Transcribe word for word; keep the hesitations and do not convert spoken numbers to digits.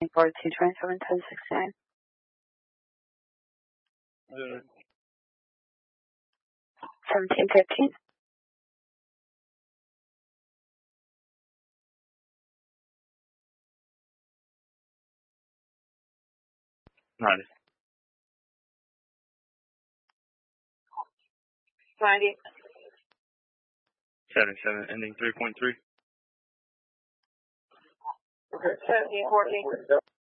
four two twenty-seven ten sixty-nine. Uh, seventeen fifteen. ninety. ninety. seventy-seven, ending three point three. seventeen fourteen.